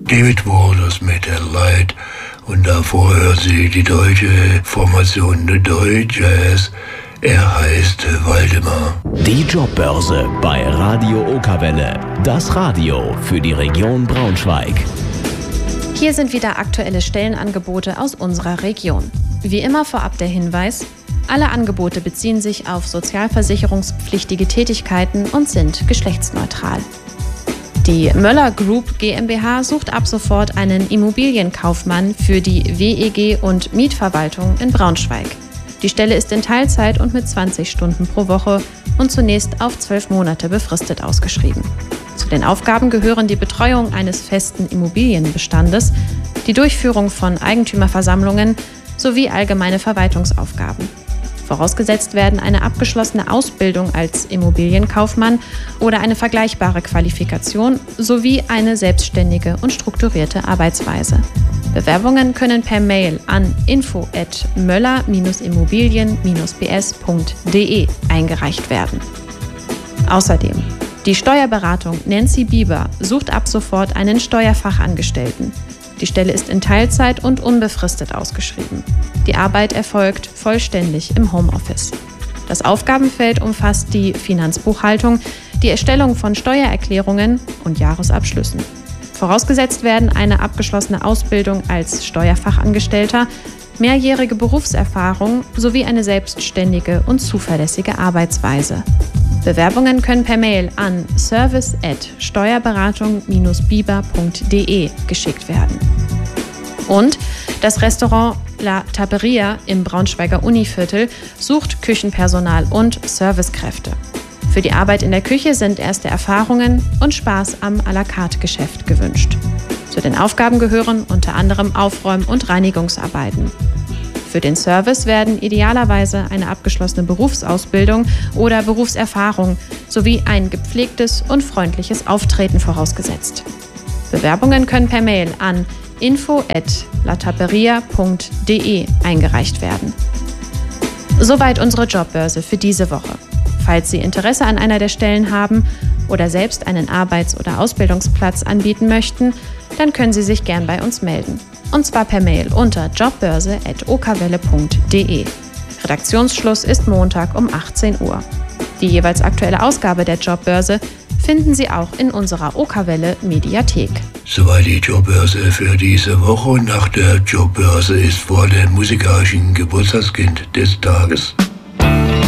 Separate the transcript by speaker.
Speaker 1: David Waters mit der Light und davor hört sie die deutsche Formation The Doy Jazz. Er heißt Waldemar.
Speaker 2: Die Jobbörse bei Radio Okerwelle. Das Radio für die Region Braunschweig.
Speaker 3: Hier sind wieder aktuelle Stellenangebote aus unserer Region. Wie immer vorab der Hinweis: Alle Angebote beziehen sich auf sozialversicherungspflichtige Tätigkeiten und sind geschlechtsneutral. Die Möller Group GmbH sucht ab sofort einen Immobilienkaufmann für die WEG und Mietverwaltung in Braunschweig. Die Stelle ist in Teilzeit und mit 20 Stunden pro Woche und zunächst auf 12 Monate befristet ausgeschrieben. Zu den Aufgaben gehören die Betreuung eines festen Immobilienbestandes, die Durchführung von Eigentümerversammlungen sowie allgemeine Verwaltungsaufgaben. Vorausgesetzt werden eine abgeschlossene Ausbildung als Immobilienkaufmann oder eine vergleichbare Qualifikation sowie eine selbstständige und strukturierte Arbeitsweise. Bewerbungen können per Mail an info@möller-immobilien-bs.de eingereicht werden. Außerdem: Die Steuerberatung Nancy Bieber sucht ab sofort einen Steuerfachangestellten. Die Stelle ist in Teilzeit und unbefristet ausgeschrieben. Die Arbeit erfolgt vollständig im Homeoffice. Das Aufgabenfeld umfasst die Finanzbuchhaltung, die Erstellung von Steuererklärungen und Jahresabschlüssen. Vorausgesetzt werden eine abgeschlossene Ausbildung als Steuerfachangestellter, mehrjährige Berufserfahrung sowie eine selbstständige und zuverlässige Arbeitsweise. Bewerbungen können per Mail an service@steuerberatung-biber.de geschickt werden. Und das Restaurant La Taperia im Braunschweiger Univiertel sucht Küchenpersonal und Servicekräfte. Für die Arbeit in der Küche sind erste Erfahrungen und Spaß am à la carte Geschäft gewünscht. Zu den Aufgaben gehören unter anderem Aufräum- und Reinigungsarbeiten. Für den Service werden idealerweise eine abgeschlossene Berufsausbildung oder Berufserfahrung sowie ein gepflegtes und freundliches Auftreten vorausgesetzt. Bewerbungen können per Mail an info@lataperia.de eingereicht werden. Soweit unsere Jobbörse für diese Woche. Falls Sie Interesse an einer der Stellen haben oder selbst einen Arbeits- oder Ausbildungsplatz anbieten möchten, dann können Sie sich gern bei uns melden. Und zwar per Mail unter jobbörse@okerwelle.de. Redaktionsschluss ist Montag um 18 Uhr. Die jeweils aktuelle Ausgabe der Jobbörse finden Sie auch in unserer Okerwelle Mediathek.
Speaker 1: Soweit die Jobbörse für diese Woche. Nach der Jobbörse ist vor dem musikalischen Geburtstagskind des Tages.